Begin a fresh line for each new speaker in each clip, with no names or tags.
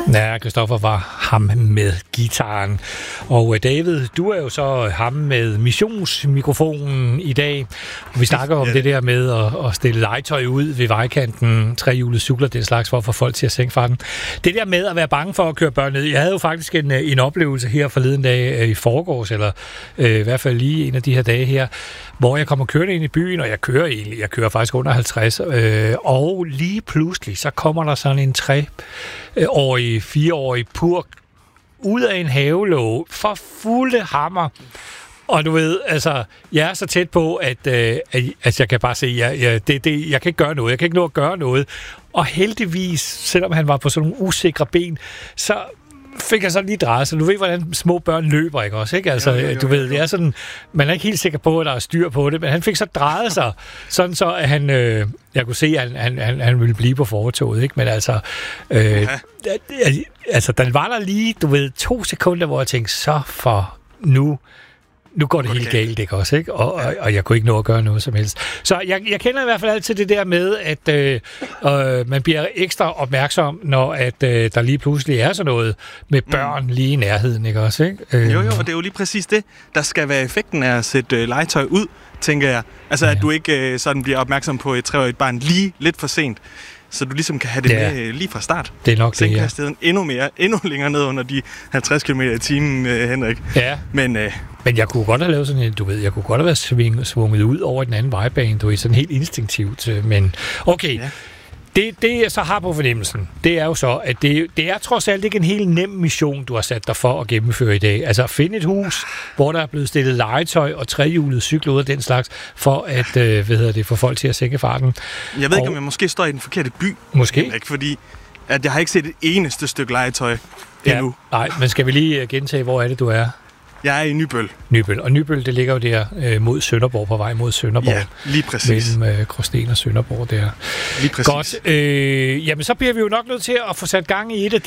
Ja, Christoffer var ham med guitaren. Og David, du er jo så ham med missionsmikrofonen i dag. Og vi snakker om det der med at stille legetøj ud ved vejkanten, trehjulede cykler, den slags, for at få folk til at sænke farten. Det der med at være bange for at køre børn ned. Jeg havde jo faktisk en oplevelse her forleden dag i forgårs, eller i hvert fald lige en af de her dage her, hvor jeg kommer kørende ind i byen, og jeg kører faktisk under 50, og lige pludselig, så kommer der sådan en 3-årig, 4-årig purk ud af en havelåge for fulde hammer. Og du ved, altså, jeg er så tæt på, at jeg kan bare se, jeg kan ikke gøre noget. Jeg kan ikke nå at gøre noget. Og heldigvis, selvom han var på sådan nogle usikre ben, så fik jeg så lige drejet sig. Du ved, hvordan små børn løber, ikke også? Ikke? Altså, jo. Du ved, det er sådan, man er ikke helt sikker på, at der er styr på det, men han fik så drejet sig, sådan så, at han, jeg kunne se, at han ville blive på fortoget, ikke? Men altså, den var der lige, du ved, 2 sekunder, hvor jeg tænkte, så for nu går det helt galt, ikke også, ikke? Og jeg kunne ikke nå at gøre noget som helst. Så jeg kender i hvert fald altid det der med, at man bliver ekstra opmærksom, når at der lige pludselig er sådan noget med børn lige i nærheden, ikke også, ikke?
Jo, og det er jo lige præcis det, der skal være effekten af at sætte legetøj ud, tænker jeg. Altså, at du ikke sådan bliver opmærksom på et 3-årigt barn lige lidt for sent, så du ligesom kan have det med lige fra start.
Det er nok det,
ja. Hastigheden endnu længere ned under de 50 km i timen, Henrik.
Ja. Men jeg kunne godt have lavet sådan en, du ved, jeg kunne godt have været svunget ud over den anden vejbane, du ved, sådan helt instinktivt, men okay. Ja. Det jeg så har på fornemmelsen, det er jo så, at det er trods alt ikke en helt nem mission, du har sat dig for at gennemføre i dag. Altså at finde et hus, hvor der er blevet stillet legetøj og trehjulede cykler ud af den slags, for at, få folk til at sænke farten.
Jeg ved ikke, om jeg måske står i den forkerte by.
Måske.
Henrik, fordi at jeg har ikke set et eneste stykke legetøj endnu.
Nej, men skal vi lige gentage, hvor er det, du er?
Jeg er i Nybøl.
Og Nybøl, det ligger jo der mod Sønderborg, på vej mod Sønderborg.
Ja, lige præcis.
Mellem Gråsten og Sønderborg der.
Lige præcis.
Godt. Jamen, så bliver vi jo nok nødt til at få sat gang i et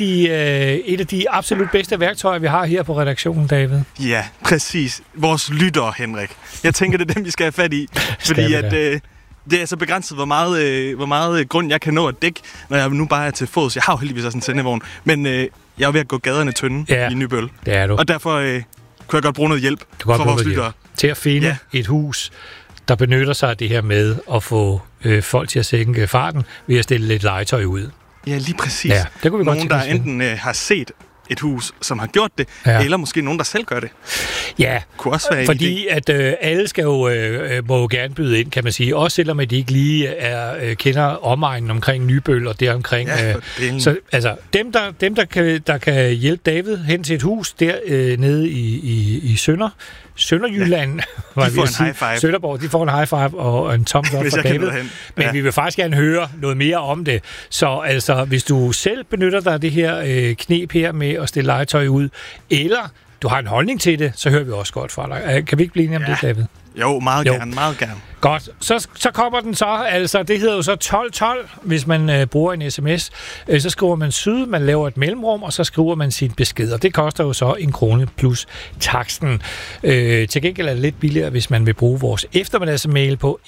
af de absolut bedste værktøjer, vi har her på redaktionen, David.
Ja, præcis. Vores lyttere, Henrik. Jeg tænker, det er dem, vi skal have fat i. Fordi at det er så begrænset, hvor meget grund jeg kan nå at dække, når jeg nu bare er til fods. Jeg har jo heldigvis også en sendevogn, men jeg er ved at gå gaderne tynde i Nybøl.
Det er du.
Og derfor kunne jeg godt bruge noget hjælp fra vores lyttere.
Til at finde et hus, der benytter sig af det her med at få folk til at sænke farten ved at stille lidt legetøj ud.
Ja, lige præcis.
Ja, det kunne vi
nogen, der enten har set et hus, som har gjort det, eller måske nogen, der selv gør det.
Ja,
kunne også være
fordi at alle skal jo, må jo gerne byde ind, kan man sige. Også selvom de ikke lige kender omegnen omkring Nybøl og der omkring. Så altså, dem der kan hjælpe David hen til et hus der nede i Sønderjylland,
de får en high five.
Sønderborg, de får en high five og en thumbs up fra David. Men vi vil faktisk gerne høre noget mere om det. Så altså, hvis du selv benytter dig af det her knep her med at stille legetøj ud, eller du har en holdning til det, så hører vi også godt fra dig. Kan vi ikke blive enige om det, David?
Jo, meget gerne.
Godt. Så kommer den så, altså det hedder jo så 1212, hvis man bruger en sms. Så skriver man syd, man laver et mellemrum, og så skriver man sin besked. Og det koster jo så 1 krone plus taksten. Til gengæld er det lidt billigere, hvis man vil bruge vores eftermiddagsmail på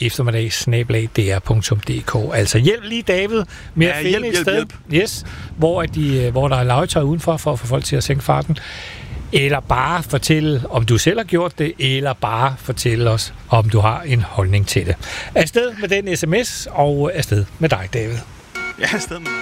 eftermiddags@dr.dk. Altså hjælp lige David med at finde et sted, yes, hvor der er legetøj udenfor, for at få folk til at sænke farten. Eller bare fortælle, om du selv har gjort det, eller bare fortælle os, om du har en holdning til det. Afsted med den sms, og afsted med dig, David.
Ja, afsted med mig.